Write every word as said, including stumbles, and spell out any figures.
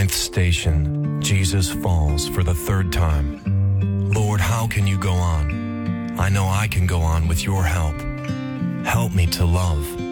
tenth station, Jesus falls for the third time. Lord, how can you go on? I know I can go on with your help. Help me to love.